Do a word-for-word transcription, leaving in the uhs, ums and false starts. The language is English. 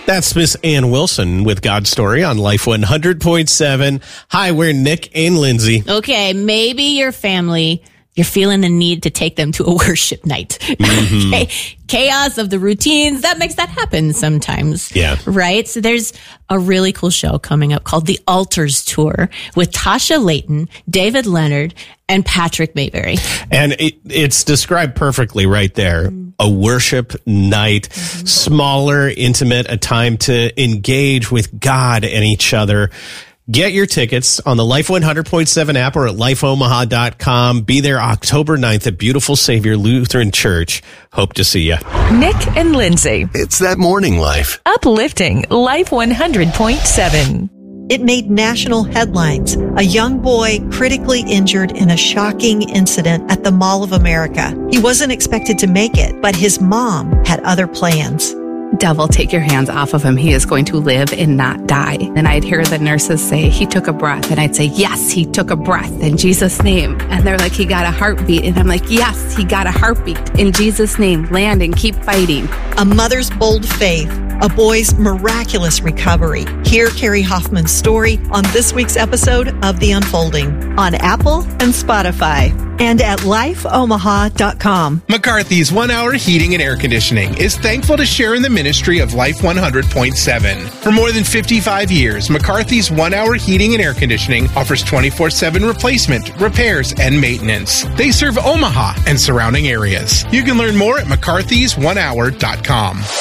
That's Miss Ann Wilson with God's Story on Life one hundred point seven. Hi, we're Nick and Lindsay. Okay, maybe your family, you're feeling the need to take them to a worship night. Mm-hmm. Okay. Chaos of the routines, that makes that happen sometimes. Yeah. Right? So there's a really cool show coming up called The Altars Tour with Tasha Layton, David Leonard, and Patrick Mayberry. And it, it's described perfectly right there. Mm-hmm. A worship night, mm-hmm. smaller, intimate, a time to engage with God and each other. Get your tickets on the Life one hundred point seven app or at life omaha dot com. Be there October ninth at Beautiful Savior Lutheran Church. Hope to see you. Nick and Lindsay. It's that morning life. Uplifting Life one hundred point seven. It made national headlines. A young boy critically injured in a shocking incident at the Mall of America. He wasn't expected to make it, but his mom had other plans. Devil, take your hands off of him. He is going to live and not die. And I'd hear the nurses say, he took a breath. And I'd say, yes, he took a breath in Jesus' name. And they're like, he got a heartbeat. And I'm like, yes, he got a heartbeat in Jesus' name. Land and keep fighting. A mother's bold faith, a boy's miraculous recovery. Hear Carrie Hoffman's story on this week's episode of The Unfolding on Apple and Spotify and at life omaha dot com. McCarthy's One Hour Heating and Air Conditioning is thankful to share in the ministry of Life one hundred point seven. For more than fifty-five years, McCarthy's One Hour Heating and Air Conditioning offers twenty-four seven replacement, repairs, and maintenance. They serve Omaha and surrounding areas. You can learn more at mccarthys one hour dot com.